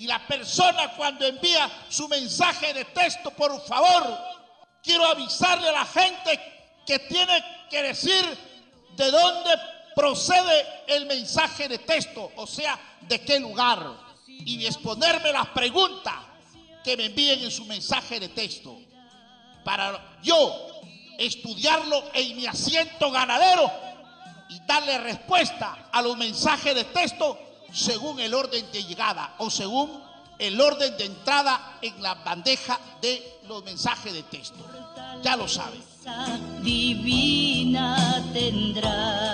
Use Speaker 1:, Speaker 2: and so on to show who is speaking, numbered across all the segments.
Speaker 1: la persona cuando envía su mensaje de texto, por favor, quiero avisarle a la gente que tiene que decir de dónde procede el mensaje de texto, o sea, de qué lugar, y exponerme las preguntas que me envíen en su mensaje de texto, para yo estudiarlo en mi asiento ganadero y darle respuesta a los mensajes de texto según el orden de llegada o según el orden de entrada en la bandeja de los mensajes de texto. Ya lo saben.
Speaker 2: Divina tendrás.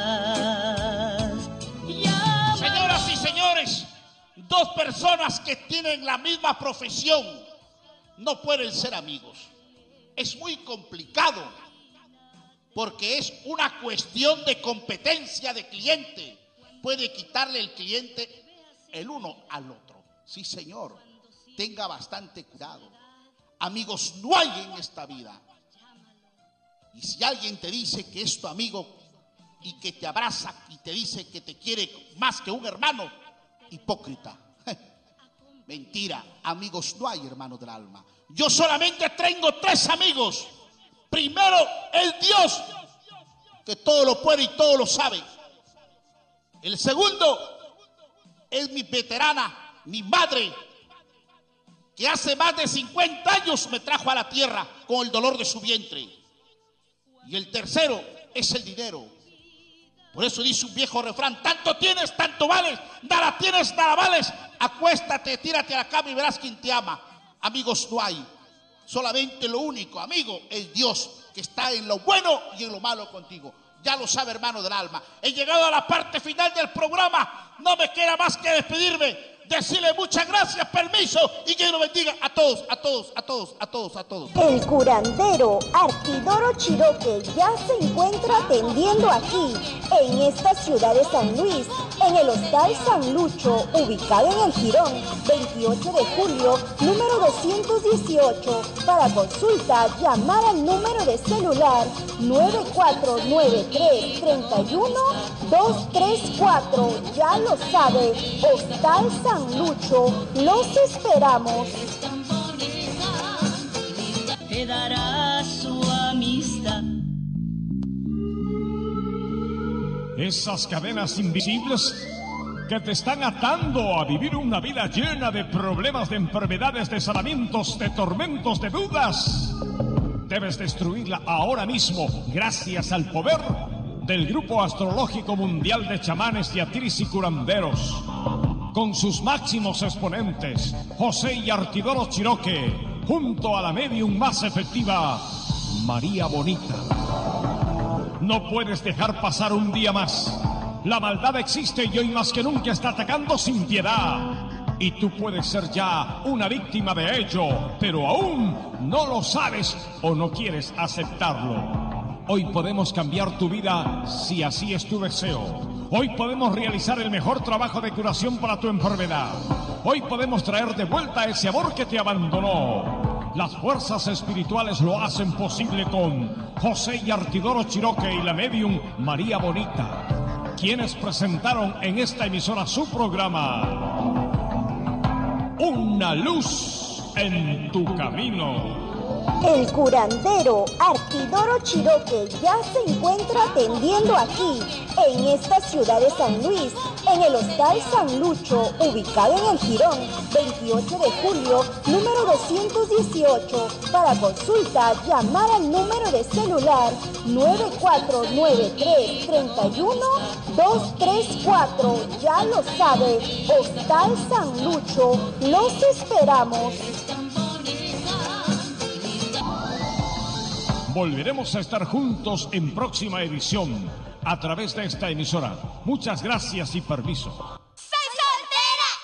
Speaker 1: Señoras y señores, dos personas que tienen la misma profesión no pueden ser amigos. Es muy complicado porque es una cuestión de competencia de cliente. Puede quitarle el cliente el uno al otro. Sí, señor, tenga bastante cuidado. Amigos no hay en esta vida. Y si alguien te dice que es tu amigo y que te abraza y te dice que te quiere más que un hermano, hipócrita. Mentira, amigos no hay, hermanos del alma. Yo solamente tengo 3 amigos. Primero, el Dios, que todo lo puede y todo lo sabe. El segundo es mi veterana, mi madre, que hace más de 50 años me trajo a la tierra con el dolor de su vientre. Y el tercero es el dinero. Por eso dice un viejo refrán: tanto tienes, tanto vales, nada tienes, nada vales. Acuéstate, tírate a la cama y verás quién te ama. Amigos no hay. Solamente lo único, amigo, es Dios, que está en lo bueno y en lo malo contigo. Ya lo sabe, hermano del alma. He llegado a la parte final del programa. No me queda más que despedirme, decirle muchas gracias, permiso, y que Dios lo bendiga a todos, a todos, a todos, a todos, a todos.
Speaker 3: El curandero Artidoro Chiroque ya se encuentra atendiendo aquí, en esta ciudad de San Luis, en el Hostal San Lucho, ubicado en el Jirón, 28 de julio, número 218. Para consulta, llamar al número de celular 9493-31-234. Ya lo sabe, Hostal San Lucho, los esperamos.
Speaker 2: Te dará su amistad.
Speaker 4: Esas cadenas invisibles que te están atando a vivir una vida llena de problemas, de enfermedades, de sanamientos, de tormentos, de dudas. Debes destruirla ahora mismo gracias al poder del Grupo Astrológico Mundial de Chamanes, Yatiris y Curanderos, con sus máximos exponentes, José y Artidoro Chiroque, junto a la medium más efectiva, María Bonita. No puedes dejar pasar un día más. La maldad existe y hoy más que nunca está atacando sin piedad. Y tú puedes ser ya una víctima de ello, pero aún no lo sabes o no quieres aceptarlo. Hoy podemos cambiar tu vida si así es tu deseo. Hoy podemos realizar el mejor trabajo de curación para tu enfermedad. Hoy podemos traer de vuelta ese amor que te abandonó. Las fuerzas espirituales lo hacen posible con José y Artidoro Chiroque y la medium María Bonita, quienes presentaron en esta emisora su programa Una luz en tu camino.
Speaker 3: El curandero Artidoro Chiroque ya se encuentra atendiendo aquí, en esta ciudad de San Luis, en el Hostal San Lucho, ubicado en el Jirón, 28 de julio, número 218. Para consulta, llamar al número de celular 9493-31-234. Ya lo sabe, Hostal San Lucho, los esperamos.
Speaker 4: Volveremos a estar juntos en próxima edición a través de esta emisora. Muchas gracias y permiso.